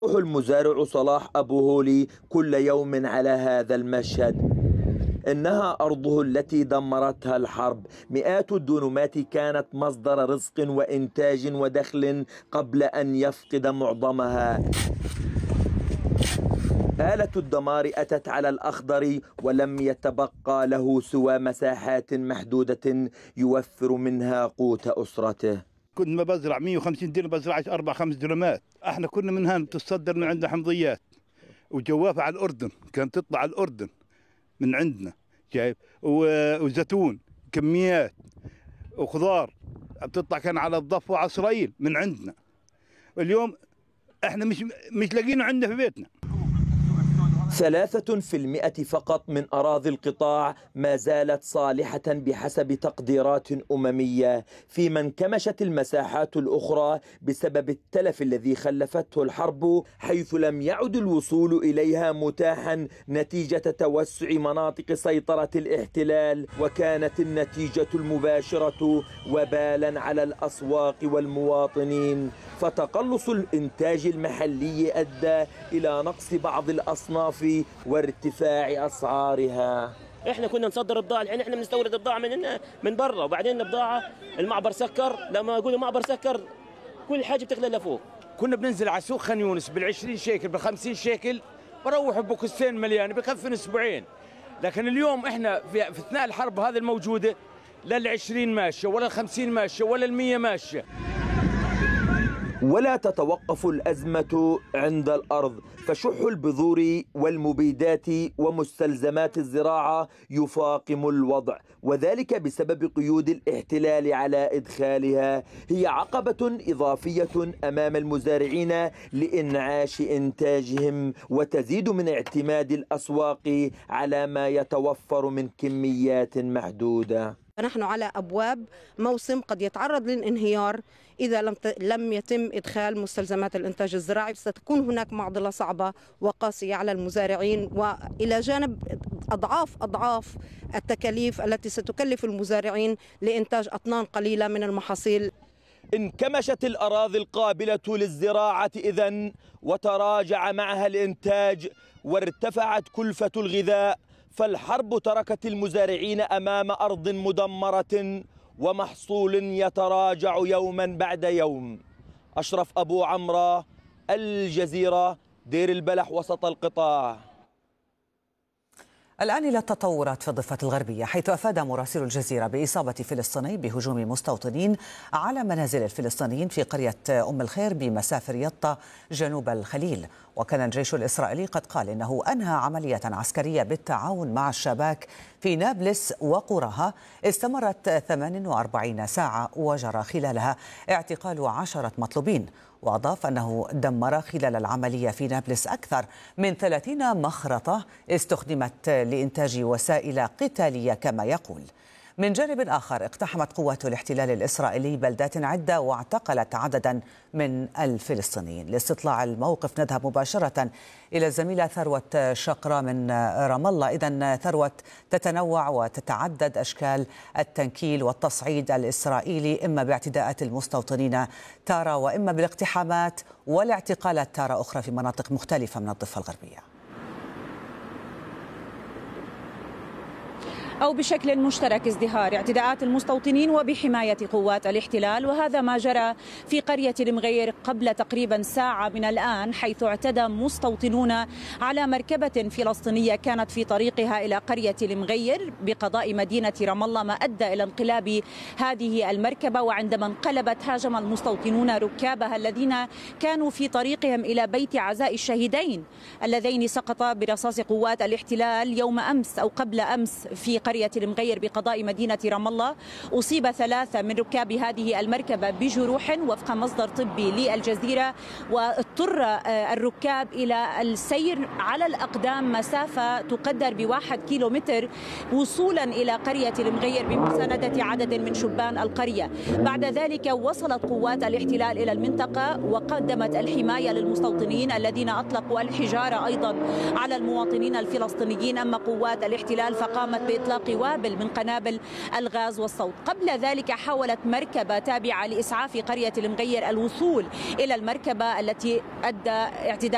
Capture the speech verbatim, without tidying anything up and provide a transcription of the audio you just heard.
المزارع صلاح أبو هولي كل يوم على هذا المشهد. إنها أرضه التي دمرتها الحرب. مئات الدونمات كانت مصدر رزق وإنتاج ودخل قبل أن يفقد معظمها. آلة الدمار أتت على الأخضر ولم يتبقى له سوى مساحات محدودة يوفر منها قوت أسرته. كنت ما بزرع مئة وخمسين دينار بزرع أربع خمس دينارات. احنا كنا منها تصدر من عندنا حمضيات وجوافة على الأردن، كانت تطلع على الأردن من عندنا شايف، وزيتون كميات وخضار بتطلع كان على الضفة وعلى إسرائيل من عندنا. اليوم احنا مش مش لاقينه عندنا في بيتنا. ثلاثة في المئة فقط من أراضي القطاع ما زالت صالحة بحسب تقديرات أممية، فيما انكمشت المساحات الأخرى بسبب التلف الذي خلفته الحرب، حيث لم يعد الوصول إليها متاحا نتيجة توسع مناطق سيطرة الاحتلال، وكانت النتيجة المباشرة وبالا على الأسواق والمواطنين. فتقلص الإنتاج المحلي أدى إلى نقص بعض الأصناف وارتفاع أسعارها. احنا كنا نصدر البضاعة، الحين احنا بنستورد البضاعة من من برا، وبعدين البضاعة المعبر سكر، لما يقولوا المعبر سكر كل حاجة بتغلى لفوق. كنا بننزل على سوق خان يونس بالعشرين شيكل بالخمسين شيكل، بروح بكوستين مليان بكفن اسبوعين. لكن اليوم احنا في, في اثناء الحرب هذه الموجودة لا العشرين ماشية ولا الخمسين ماشية ولا المية ماشية. ولا تتوقف الأزمة عند الأرض، فشح البذور والمبيدات ومستلزمات الزراعة يفاقم الوضع، وذلك بسبب قيود الاحتلال على إدخالها. هي عقبة إضافية أمام المزارعين لإنعاش إنتاجهم، وتزيد من اعتماد الأسواق على ما يتوفر من كميات محدودة. نحن على أبواب موسم قد يتعرض للانهيار إذا لم لم يتم إدخال مستلزمات الإنتاج الزراعي. ستكون هناك معضلة صعبة وقاسية على المزارعين، وإلى جانب أضعاف أضعاف التكاليف التي ستكلف المزارعين لإنتاج أطنان قليلة من المحاصيل. انكمشت الأراضي القابلة للزراعة إذن، وتراجع معها الإنتاج، وارتفعت كلفة الغذاء، فالحرب تركت المزارعين أمام أرض مدمرة ومحصول يتراجع يوما بعد يوم. أشرف أبو عمرة، الجزيرة، دير البلح، وسط القطاع. الآن إلى التطورات في الضفة الغربية، حيث أفاد مراسل الجزيرة بإصابة فلسطيني بهجوم مستوطنين على منازل الفلسطينيين في قرية أم الخير بمسافر يطا جنوب الخليل. وكان الجيش الإسرائيلي قد قال إنه أنهى عملية عسكرية بالتعاون مع الشباك في نابلس وقراها استمرت ثمان وأربعين ساعة، وجرى خلالها اعتقال عشرة مطلوبين. وأضاف أنه دمر خلال العملية في نابلس أكثر من ثلاثين مخرطة استخدمت لإنتاج وسائل قتالية كما يقول. من جانب آخر، اقتحمت قوات الاحتلال الإسرائيلي بلدات عدة واعتقلت عددا من الفلسطينيين. لاستطلاع الموقف نذهب مباشرة إلى الزميلة ثروة شقرة من رام الله. إذن ثروة، تتنوع وتتعدد أشكال التنكيل والتصعيد الإسرائيلي، إما باعتداءات المستوطنين تارة وإما بالاقتحامات والاعتقالات تارة أخرى في مناطق مختلفة من الضفة الغربية. أو بشكل مشترك ازدهار اعتداءات المستوطنين وبحماية قوات الاحتلال، وهذا ما جرى في قرية المغير قبل تقريبا ساعة من الآن، حيث اعتدى مستوطنون على مركبة فلسطينية كانت في طريقها إلى قرية المغير بقضاء مدينة رام الله، ما أدى إلى انقلاب هذه المركبة. وعندما انقلبت هاجم المستوطنون ركابها الذين كانوا في طريقهم إلى بيت عزاء الشهيدين اللذين سقطا برصاص قوات الاحتلال يوم أمس أو قبل أمس في قرية المغير بقضاء مدينة رام الله. أصيب ثلاثة من ركاب هذه المركبة بجروح وفق مصدر طبي للجزيرة، واضطر الركاب إلى السير على الأقدام مسافة تقدر بواحد كيلو متر وصولا إلى قرية المغير بمساندة عدد من شبان القرية. بعد ذلك وصلت قوات الاحتلال إلى المنطقة وقدمت الحماية للمستوطنين الذين أطلقوا الحجارة أيضا على المواطنين الفلسطينيين. أما قوات الاحتلال فقامت بإطلاق وابل من قنابل الغاز والصوت. قبل ذلك حاولت مركبة تابعة لإسعاف قرية المغير الوصول إلى المركبة التي أدى اعتداء